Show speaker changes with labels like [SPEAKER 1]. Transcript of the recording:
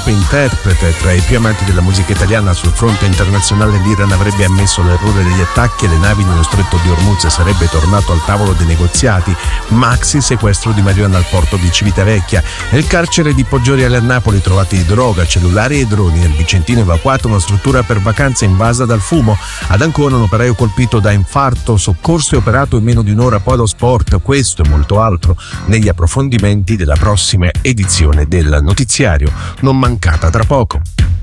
[SPEAKER 1] interprete. Tra i più amanti della musica italiana sul fronte internazionale, l'Iran avrebbe ammesso l'errore degli attacchi alle navi nello stretto di Hormuz e sarebbe tornato al tavolo dei negoziati. Maxi sequestro di Marijuana al porto di Civitavecchia. Nel carcere di Poggioriale a Napoli trovati droga, cellulari e droni. Nel Vicentino evacuata una struttura per vacanze invasa dal fumo. Ad Ancona un operaio colpito da infarto, soccorso e operato in meno di un'ora. Poi lo sport, questo e molto altro negli approfondimenti della prossima edizione del notiziario, non mancata tra poco.